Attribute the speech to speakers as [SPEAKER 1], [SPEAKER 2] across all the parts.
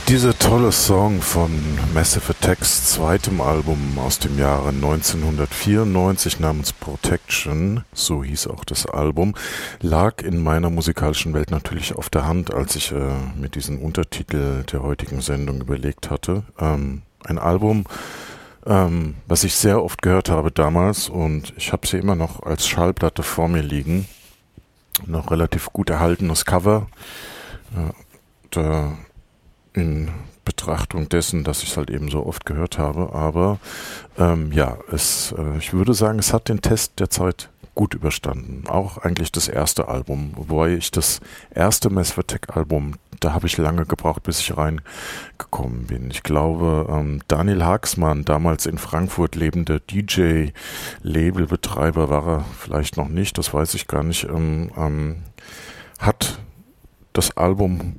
[SPEAKER 1] Dieser tolle Song von Massive Attacks zweitem Album aus dem Jahre 1994 namens Protection, so hieß auch das Album, lag in meiner musikalischen Welt natürlich auf der Hand, als ich mit diesem Untertitel der heutigen Sendung überlegt hatte. Ein Album, was ich sehr oft gehört habe damals, und ich habe sie immer noch als Schallplatte vor mir liegen. Noch relativ gut erhaltenes Cover. In Betrachtung dessen, dass ich es halt eben so oft gehört habe. Aber ich würde sagen, es hat den Test der Zeit gut überstanden. Auch eigentlich das erste Album, wobei ich das erste Massive Attack Album, da habe ich lange gebraucht, bis ich reingekommen bin. Ich glaube, Daniel Haaksman, damals in Frankfurt lebender DJ, Labelbetreiber war er vielleicht noch nicht, das weiß ich gar nicht, hat das Album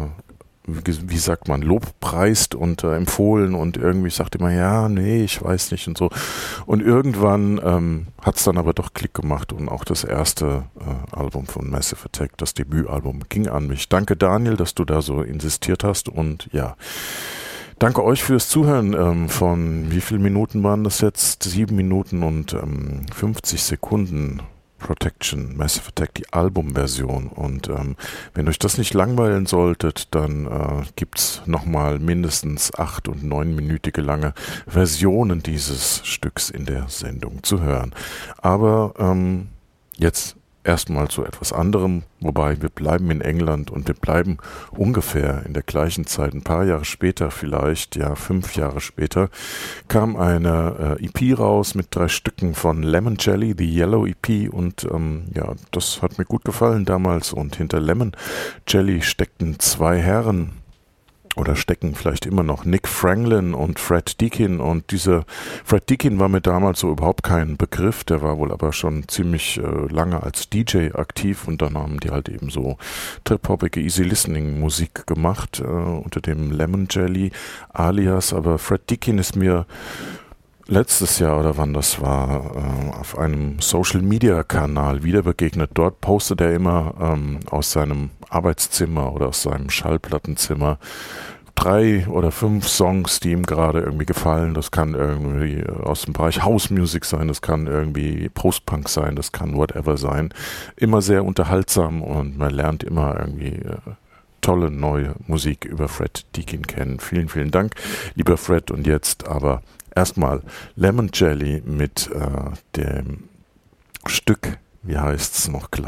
[SPEAKER 1] wie sagt man, lobpreist und empfohlen und irgendwie sagt immer, ja, nee, ich weiß nicht und so. Und irgendwann hat es dann aber doch Klick gemacht und auch das erste Album von Massive Attack, das Debütalbum, ging an mich. Danke Daniel, dass du da so insistiert hast und ja, danke euch fürs Zuhören. Von wie vielen Minuten waren das jetzt? 7 Minuten und 50 Sekunden. Protection, Massive Attack, die Albumversion. Und wenn euch das nicht langweilen solltet, dann gibt's nochmal mindestens 8- und 9-minütige lange Versionen dieses Stücks in der Sendung zu hören. Aber jetzt erstmal zu etwas anderem, wobei wir bleiben in England und wir bleiben ungefähr in der gleichen Zeit, ein paar Jahre später vielleicht, ja 5 Jahre später, kam eine EP raus mit 3 Stücken von Lemon Jelly, die Yellow EP und das hat mir gut gefallen damals und hinter Lemon Jelly steckten 2 Herren, oder stecken vielleicht immer noch Nick Franklin und Fred Deakin, und dieser Fred Deakin war mir damals so überhaupt kein Begriff, der war wohl aber schon ziemlich lange als DJ aktiv und dann haben die halt eben so trip-hoppige Easy Listening Musik gemacht unter dem Lemon Jelly alias, aber Fred Deakin ist mir letztes Jahr oder wann das war, auf einem Social-Media-Kanal wieder begegnet. Dort postet er immer aus seinem Arbeitszimmer oder aus seinem Schallplattenzimmer 3 oder 5 Songs, die ihm gerade irgendwie gefallen. Das kann irgendwie aus dem Bereich House Music sein, das kann irgendwie Post-Punk sein, das kann whatever sein. Immer sehr unterhaltsam und man lernt immer irgendwie tolle neue Musik über Fred Deakin kennen. Vielen, vielen Dank, lieber Fred. Und jetzt aber erstmal Lemon Jelly mit dem Stück, wie heißt es noch gleich?